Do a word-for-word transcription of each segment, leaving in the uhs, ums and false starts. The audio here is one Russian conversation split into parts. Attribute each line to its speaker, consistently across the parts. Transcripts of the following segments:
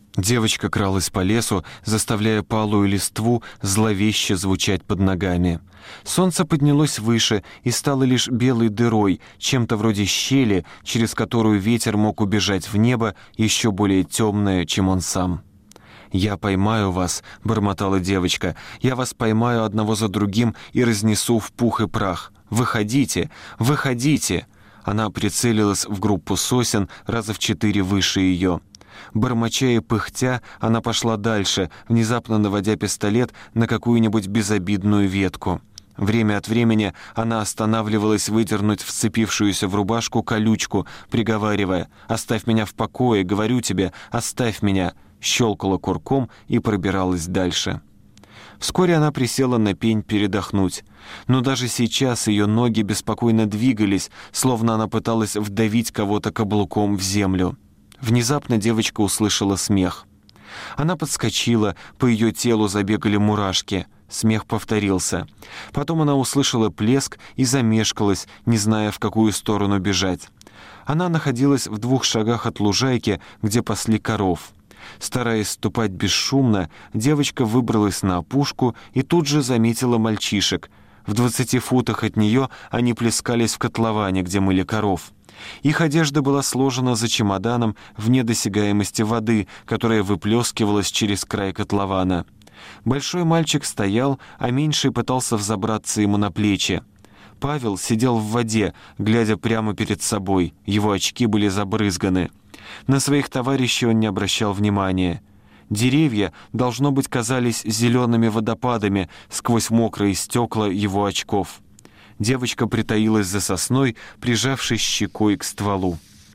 Speaker 1: Девочка кралась по лесу, заставляя палую листву зловеще звучать под ногами. Солнце поднялось выше и стало лишь белой дырой, чем-то вроде щели, через которую ветер мог убежать в небо, еще более темное, чем он сам. «Я поймаю вас», — бормотала девочка, — «я вас поймаю одного за другим и разнесу в пух и прах. Выходите, выходите!» Она прицелилась в группу сосен раза в четыре выше ее. Бормоча и пыхтя, она пошла дальше, внезапно наводя пистолет на какую-нибудь безобидную ветку. Время от времени она останавливалась выдернуть вцепившуюся в рубашку колючку, приговаривая: «Оставь меня в покое, говорю тебе, оставь меня!» щелкала курком и пробиралась дальше. Вскоре она присела на пень передохнуть. Но даже сейчас ее ноги беспокойно двигались, словно она пыталась вдавить кого-то каблуком в землю. Внезапно девочка услышала смех. Она подскочила, по ее телу забегали мурашки. Смех повторился. Потом она услышала плеск и замешкалась, не зная, в какую сторону бежать. Она находилась в двух шагах от лужайки, где пасли коров. Стараясь ступать бесшумно, девочка выбралась на опушку и тут же заметила мальчишек. В двадцати футах от нее они плескались в котловане, где мыли коров. Их одежда была сложена за чемоданом вне досягаемости воды, которая выплескивалась через край котлована. Большой мальчик стоял, а меньший пытался взобраться ему на плечи. Павел сидел в воде, глядя прямо перед собой. Его очки были забрызганы. На своих товарищей он не обращал внимания. Деревья, должно быть, казались зелеными водопадами сквозь мокрые стекла его очков. Девочка притаилась за сосной, прижавшись щекой к стволу.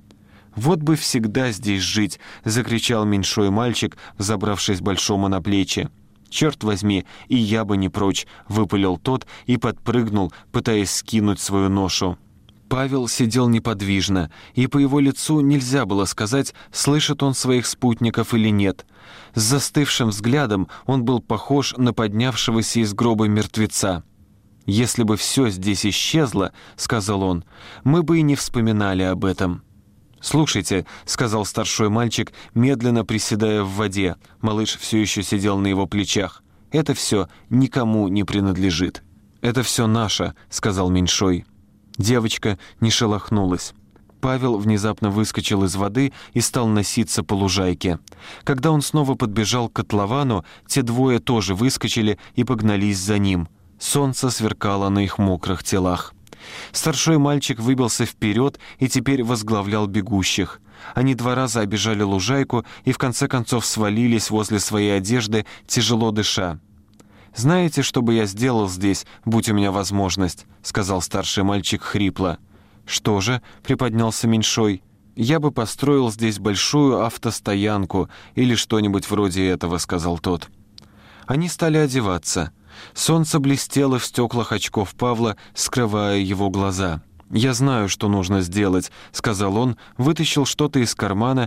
Speaker 1: «Вот бы всегда здесь жить!» — закричал меньшой мальчик, забравшись большому на плечи. «Черт возьми, и я бы не прочь!» — выпалил тот и подпрыгнул, пытаясь скинуть свою ношу. Павел сидел неподвижно, и по его лицу нельзя было сказать, слышит он своих спутников или нет. С застывшим взглядом он был похож на поднявшегося из гроба мертвеца. «Если бы все здесь исчезло, — сказал он, — мы бы и не вспоминали об этом». «Слушайте, — сказал старший мальчик, медленно приседая в воде, малыш все еще сидел на его плечах, — это все никому не принадлежит». «Это все наше, — сказал меньшой». Девочка не шелохнулась. Павел внезапно выскочил из воды и стал носиться по лужайке. Когда он снова подбежал к котловану, те двое тоже выскочили и погнались за ним. Солнце сверкало на их мокрых телах. Старший мальчик выбился вперед и теперь возглавлял бегущих. Они два раза обежали лужайку и в конце концов свалились возле своей одежды, тяжело дыша. «Знаете, что бы я сделал здесь, будь у меня возможность?» — сказал старший мальчик хрипло. «Что же?» — приподнялся меньшой. «Я бы построил здесь большую автостоянку или что-нибудь вроде этого», — сказал тот. Они стали одеваться. Солнце блестело в стеклах очков Павла, скрывая его глаза. «Я знаю, что нужно сделать», — сказал он, вытащил что-то из кармана